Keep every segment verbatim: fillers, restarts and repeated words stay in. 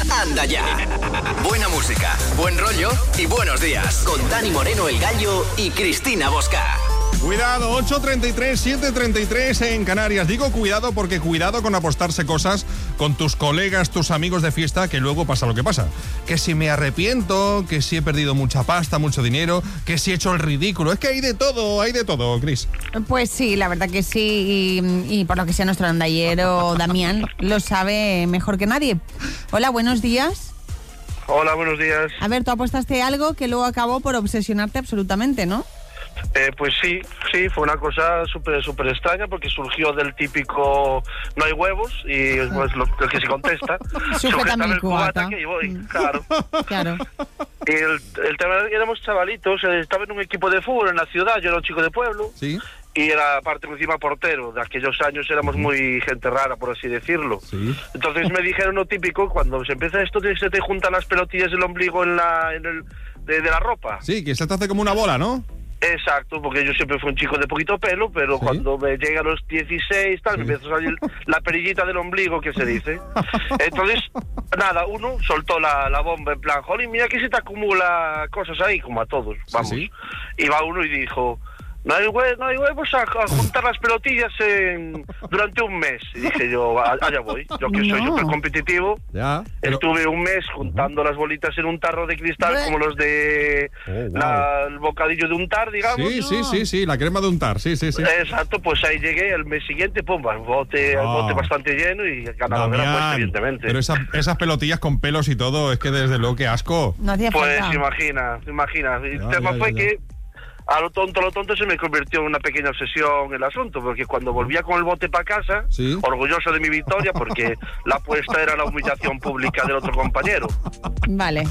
anda ya. Buena música, buen rollo y buenos días. Con Dani Moreno, El Gallo y Cristina Bosca. Cuidado, ocho treinta y tres, siete treinta y tres en Canarias. Digo cuidado porque cuidado con apostarse cosas con tus colegas, tus amigos de fiesta, que luego pasa lo que pasa. Que si me arrepiento, que si he perdido mucha pasta, mucho dinero, que si he hecho el ridículo. Es que hay de todo, hay de todo, Cris. Pues sí, la verdad que sí. Y, y por lo que sea, nuestro andallero Damián lo sabe mejor que nadie. Hola, buenos días. Hola, buenos días. A ver, tú apostaste algo que luego acabó por obsesionarte absolutamente, ¿no? Eh, pues sí, sí, fue una cosa súper súper extraña porque surgió del típico no hay huevos y pues lo, el que se contesta sujetame el cubata que voy, mm. claro. Claro. Y el, el tema era que éramos chavalitos, estaba en un equipo de fútbol en la ciudad, yo era un chico de pueblo. Sí. Y era aparte encima portero, de aquellos años éramos muy gente rara, por así decirlo. Sí. Entonces me dijeron lo típico, cuando se empieza esto, se te juntan las pelotillas del ombligo en la en el de, de la ropa. Sí, que se te hace como una bola, ¿no? Exacto, porque yo siempre fui un chico de poquito pelo, pero ¿sí? Cuando me llega a los dieciséis, tal, sí. Me empieza a salir la perillita del ombligo, que se dice. Entonces, nada, uno soltó la, la bomba en plan, jolín, mira que se te acumula cosas ahí, como a todos, vamos. Sí, sí. Y va uno y dijo, no hay, hue no hay huevos a, a juntar las pelotillas en, durante un mes. Y dije yo, allá voy, yo que no. soy súper competitivo. Ya, pero... Estuve un mes juntando uh-huh. las bolitas en un tarro de cristal, ¿Eh? como los de oh, wow. la, el bocadillo de untar, digamos. Sí, no. sí, sí, sí, la crema de untar, sí, sí, sí. Exacto, pues ahí llegué, el mes siguiente, pum, el bote, oh. el bote bastante lleno y ganador era pues, evidentemente. Pero esa, esas pelotillas con pelos y todo, es que desde luego que asco. No hacía pues falta. imagina, imagina. El ya, tema ya, fue ya. que a lo tonto, a lo tonto se me convirtió en una pequeña obsesión el asunto, porque cuando volvía con el bote para casa, ¿sí? orgulloso de mi victoria, porque la apuesta era la humillación pública del otro compañero. Vale.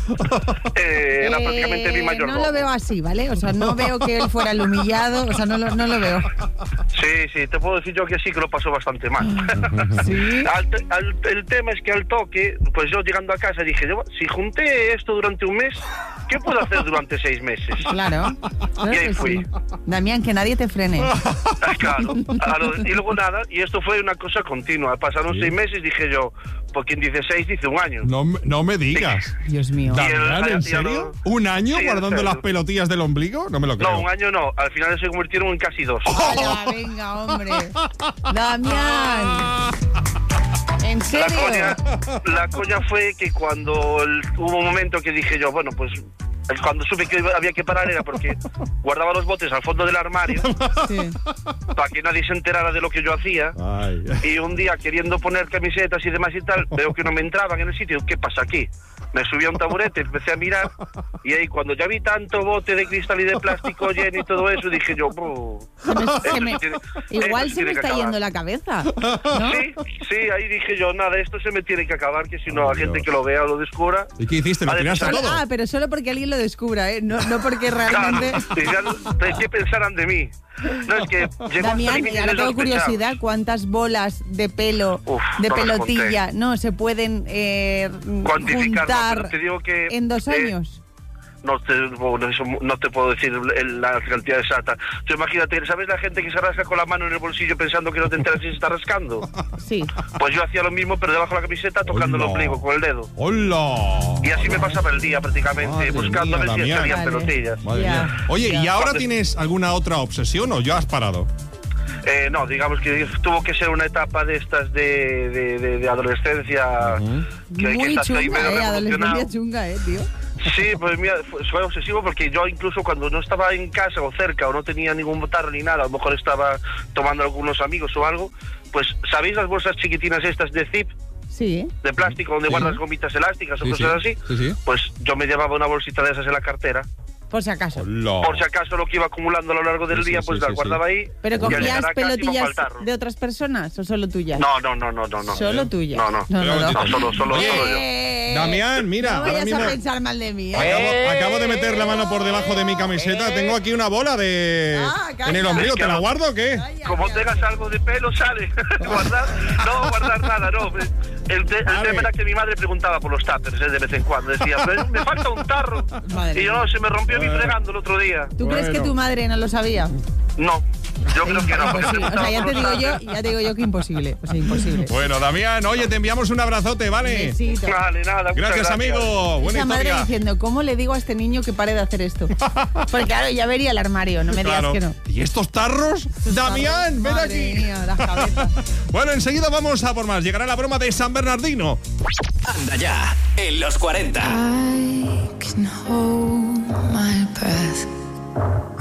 Eh, era eh, prácticamente mi mayor No robo. lo veo así, ¿vale? O sea, no veo que él fuera el humillado, o sea, no lo, no lo veo. Sí, sí, te puedo decir yo que sí que lo pasó bastante mal. ¿Sí? al, al, el tema es que al toque, pues yo llegando a casa dije, yo, si junté esto durante un mes, ¿qué puedo hacer durante seis meses? Claro. claro y ahí fui. Sí. Damián, que nadie te frene. Claro, claro. Y luego nada, y esto fue una cosa continua. Pasaron sí. seis meses, dije yo, por quien dice seis, dice un año. No, no me digas. Sí. Dios mío. Damián, ¿en serio? ¿Un año sí, guardando las pelotillas del ombligo? No me lo creo. No, un año no. Al final se convirtieron en casi dos. ¡Hala, venga, hombre! ¡Damián! ¿En serio? La coña, la coña fue que cuando el, hubo un momento que dije yo, bueno, pues cuando supe que había que parar era porque guardaba los botes al fondo del armario sí. para que nadie se enterara de lo que yo hacía. Ay. Y un día queriendo poner camisetas y demás y tal, veo que no me entraban en el sitio. ¿Qué pasa aquí? Me subí a un taburete, empecé a mirar y ahí cuando ya vi tanto bote de cristal y de plástico lleno y todo eso, dije yo, oh, se me, se me, tiene, igual se me está yendo la cabeza, ¿no? Sí, sí, ahí dije yo, nada, esto se me tiene que acabar, que si no, oh, la Dios. gente que lo vea o lo descubra. ¿Y qué hiciste? ¿Lo tiraste todo? Ah, pero solo porque alguien lo descubra, ¿eh? No, no porque realmente... Claro, ¿qué pensarán de mí? No, es que Damián, y ahora tengo curiosidad, ¿cuántas bolas de pelo, Uf, de no pelotilla, no se pueden eh, juntar no, te digo que, en dos eh, años? No te, bueno, eso no te puedo decir la cantidad exacta. Tú imagínate, ¿sabes la gente que se rasca con la mano en el bolsillo pensando que no te enteras si se está rascando? Sí. Pues yo hacía lo mismo, pero debajo de la camiseta tocando el ombligo con el dedo. ¡Hola! Y así me pasaba el día prácticamente, Madre buscando a ver si salían pelotillas. Oye, ya. ¿y ahora tienes alguna otra obsesión o ya has parado? Eh, no, digamos que tuvo que ser una etapa de estas de, de, de, de adolescencia. Uh-huh. que, Muy que chunga, medio eh, adolescencia chunga, eh, tío. Sí, pues mira, fue obsesivo porque yo incluso cuando no estaba en casa o cerca o no tenía ningún tarro ni nada, a lo mejor estaba tomando algunos amigos o algo, pues ¿sabéis las bolsas chiquitinas estas de zip? Sí. De plástico, donde sí. guardas gomitas elásticas o sí, cosas sí. así. Sí, sí. Pues yo me llevaba una bolsita de esas en la cartera. Por si acaso. Hola. Por si acaso lo que iba acumulando a lo largo del sí, día, sí, pues sí, la guardaba sí. ahí. ¿Pero cogías pelotillas de otras personas o solo tuyas? No, no, no, no, no. no. ¿Solo tuyas? No, no. No, no, no. no solo, solo, Oye, solo yo. Damián, mira. No vayas mismo a pensar mal de mí, ¿eh? Acabo, acabo de meter la mano por debajo de mi camiseta. Tengo aquí una bola de... Ah, en el ombligo. ¿Te la guardo o qué? Calla, Como calla. tengas algo de pelo, sale. Guardar, no guardar nada, no. El, te, el tema era que mi madre preguntaba por los tuppers, ¿eh? De vez en cuando. Decía, me falta un tarro. Madre y yo, no, se me rompió mi fregando el otro día. ¿Tú bueno. crees que tu madre no lo sabía? No. Yo creo que no. Imposible. O sea, ya te digo yo, ya te digo yo que imposible. O sea, imposible. Bueno, Damián, oye, te enviamos un abrazote, ¿vale? Besito. Vale, nada. Gracias, gracias, amigo. Buena Esa madre historia. diciendo, ¿cómo le digo a este niño que pare de hacer esto? Porque claro, ya vería el armario, no me digas Claro. que no. ¿Y estos tarros? Estos Damián, tarros, ven madre aquí. mía, las cabezas. Bueno, enseguida vamos a por más. Llegará la broma de San Bernardino. Anda ya, en los cuarenta. I can hold